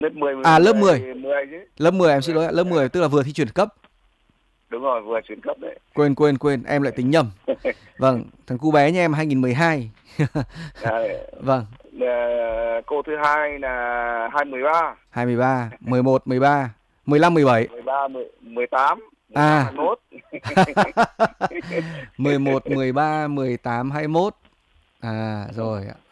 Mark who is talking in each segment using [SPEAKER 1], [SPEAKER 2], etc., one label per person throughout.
[SPEAKER 1] Lớp 10,
[SPEAKER 2] À lớp 10.
[SPEAKER 1] 10 chứ.
[SPEAKER 2] Lớp 10 em xin lỗi, lớp 10 tức là vừa thi chuyển cấp.
[SPEAKER 1] Đúng rồi, vừa chuyển cấp đấy.
[SPEAKER 2] Quên, em lại tính nhầm. Vâng, thằng cu bé nhà em 2012. Vâng.
[SPEAKER 1] Cô thứ hai là 2013.
[SPEAKER 2] 23, 11, 13, 15, 17.
[SPEAKER 1] 13, 18, 18,
[SPEAKER 2] À.
[SPEAKER 1] 21.
[SPEAKER 2] 11, 13, 18, 21. À rồi ạ.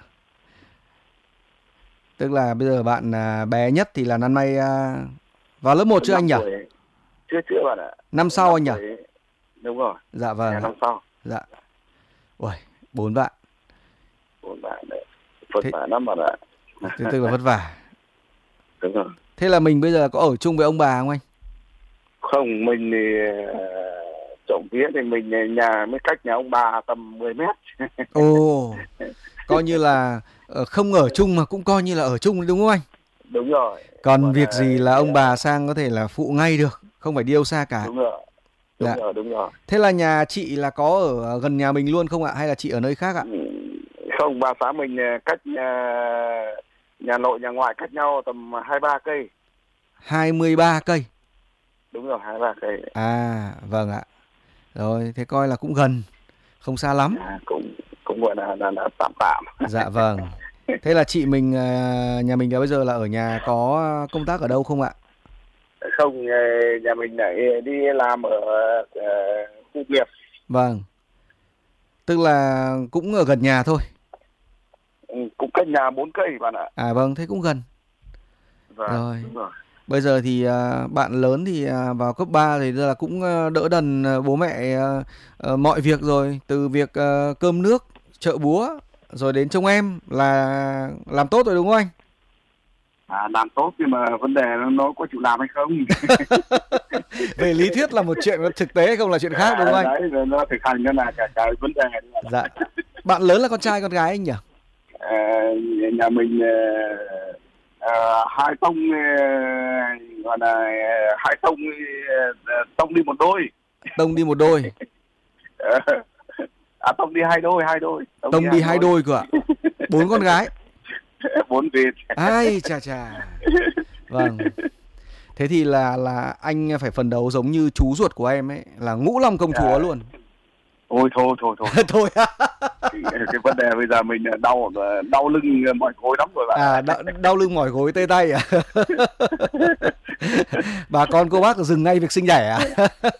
[SPEAKER 2] Tức là bây giờ bạn bé nhất thì là năm nay vào lớp 1 chưa anh nhỉ?
[SPEAKER 1] Chưa bạn ạ.
[SPEAKER 2] Năm sau anh nhỉ?
[SPEAKER 1] Đúng rồi.
[SPEAKER 2] Dạ vâng.
[SPEAKER 1] Năm sau.
[SPEAKER 2] Dạ. Ui, 4 bạn.
[SPEAKER 1] 4 bạn đấy. Vất vả lắm bạn ạ.
[SPEAKER 2] Thế tức là vất vả.
[SPEAKER 1] Đúng rồi.
[SPEAKER 2] Thế là mình bây giờ có ở chung với ông bà không anh?
[SPEAKER 1] Không, mình thì trộm vía thì mình nhà mới cách nhà ông bà tầm 10 mét.
[SPEAKER 2] Ồ, coi như là không ở chung mà cũng coi như là ở chung đúng không anh?
[SPEAKER 1] Đúng rồi.
[SPEAKER 2] Còn việc gì là ông bà sang có thể là phụ ngay được, không phải đi đâu xa cả.
[SPEAKER 1] Đúng rồi. Đúng rồi.
[SPEAKER 2] Thế là nhà chị là có ở gần nhà mình luôn không ạ? Hay là chị ở nơi khác ạ?
[SPEAKER 1] Không, bà xã mình cách nhà nội nhà ngoại cách nhau tầm 23 cây.
[SPEAKER 2] 23 cây.
[SPEAKER 1] Đúng rồi, 23 cây.
[SPEAKER 2] À, vâng ạ. Rồi, thế coi là cũng gần, không xa lắm.
[SPEAKER 1] Cũng gọi là tạm tạm.
[SPEAKER 2] Dạ vâng. Thế là chị mình, nhà mình là bây giờ là ở nhà có công tác ở đâu không ạ?
[SPEAKER 1] Không, nhà mình lại đi làm ở khu nghiệp.
[SPEAKER 2] Vâng. Tức là cũng ở gần nhà thôi.
[SPEAKER 1] Cũng cách nhà 4 cây bạn ạ.
[SPEAKER 2] À vâng, thế cũng gần.
[SPEAKER 1] Vâng,
[SPEAKER 2] rồi.
[SPEAKER 1] đúng rồi.
[SPEAKER 2] Bây giờ thì bạn lớn thì vào cấp 3 thì là cũng đỡ đần bố mẹ mọi việc rồi. Từ việc cơm nước, chợ búa, rồi đến trông em là làm tốt rồi đúng không anh?
[SPEAKER 1] Làm tốt nhưng mà vấn đề nó có chịu làm hay không.
[SPEAKER 2] Về lý thuyết là một chuyện, thực tế không là chuyện khác đúng không anh?
[SPEAKER 1] Đấy, rồi nó thực hành nó là cả vấn đề.
[SPEAKER 2] Dạ. Bạn lớn là con trai con gái anh nhỉ?
[SPEAKER 1] Nhà mình hai tông, gọi là hai tông, tông đi một đôi.
[SPEAKER 2] Tông đi một đôi.
[SPEAKER 1] Tông đi hai đôi.
[SPEAKER 2] Tông đi hai đôi cơ ạ? 4 con gái.
[SPEAKER 1] 4 vịt.
[SPEAKER 2] Ai chà. Vâng. Thế thì là anh phải phấn đấu giống như chú ruột của em ấy, là Ngũ Long công chúa luôn.
[SPEAKER 1] Ôi thôi.
[SPEAKER 2] Thôi.
[SPEAKER 1] Cái vấn đề bây giờ mình đau lưng mỏi gối lắm rồi bạn.
[SPEAKER 2] Đau lưng mỏi gối tê tay à? Bà con cô bác dừng ngay việc sinh đẻ à?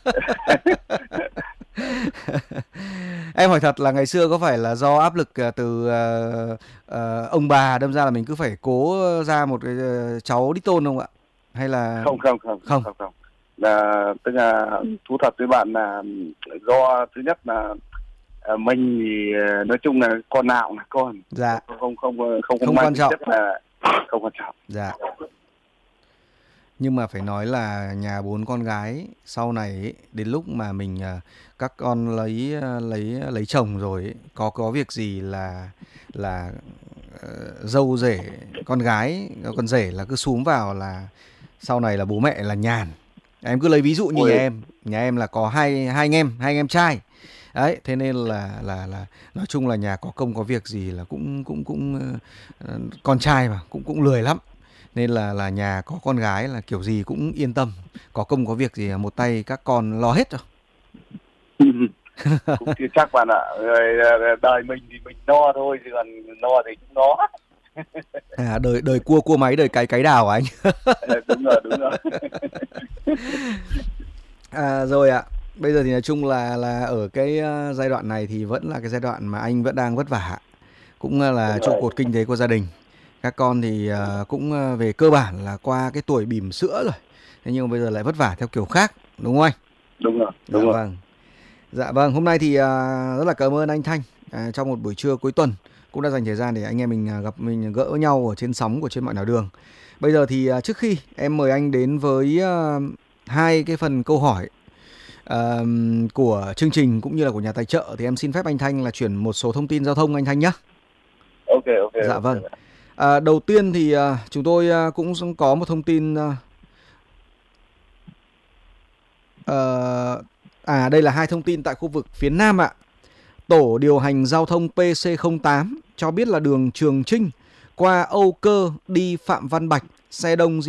[SPEAKER 2] Em hỏi thật là ngày xưa có phải là do áp lực từ ông bà đâm ra là mình cứ phải cố ra một cái cháu đích tôn không ạ? Hay là
[SPEAKER 1] không. Là tức là thú thật với bạn là do thứ nhất là mình thì nói chung là con nào là con.
[SPEAKER 2] Dạ.
[SPEAKER 1] Không
[SPEAKER 2] quan trọng.
[SPEAKER 1] Là không quan trọng.
[SPEAKER 2] Dạ. Nhưng mà phải nói là nhà 4 con gái sau này ấy, đến lúc mà mình các con lấy chồng rồi ấy, có việc gì là dâu rể con gái con rể là cứ xúm vào là sau này là bố mẹ là nhàn. Em cứ lấy ví dụ như nhà em là có hai anh em trai. Đấy, thế nên là nói chung là nhà có công có việc gì là cũng con trai mà cũng lười lắm. Nên là nhà có con gái là kiểu gì cũng yên tâm, có công có việc gì một tay các con lo hết rồi.
[SPEAKER 1] Cũng chưa chắc bạn ạ. Đời mình thì mình no thôi, chứ còn no thì cũng no.
[SPEAKER 2] Đời cua máy, đời cái đào anh.
[SPEAKER 1] Đúng rồi.
[SPEAKER 2] Rồi ạ. Bây giờ thì nói chung là ở cái giai đoạn này thì vẫn là cái giai đoạn mà anh vẫn đang vất vả, cũng là trụ cột kinh tế của gia đình. Các con thì cũng về cơ bản là qua cái tuổi bỉm sữa rồi. Thế nhưng mà bây giờ lại vất vả theo kiểu khác, đúng không anh?
[SPEAKER 1] Đúng rồi.
[SPEAKER 2] Vâng. Dạ vâng, hôm nay thì rất là cảm ơn anh Thanh trong một buổi trưa cuối tuần cũng đã dành thời gian để anh em mình gặp mình gỡ nhau ở trên sóng của Trên Mọi Nẻo Đường. Bây giờ thì trước khi em mời anh đến với hai cái phần câu hỏi của chương trình cũng như là của nhà tài trợ thì em xin phép anh Thanh là chuyển một số thông tin giao thông anh Thanh nhé.
[SPEAKER 1] Ok.
[SPEAKER 2] Dạ vâng. Đầu tiên thì chúng tôi cũng có một thông tin. Đây là hai thông tin tại khu vực phía Nam ạ. Tổ điều hành giao thông PC08 cho biết là đường Trường Chinh qua Âu Cơ đi Phạm Văn Bạch xe đông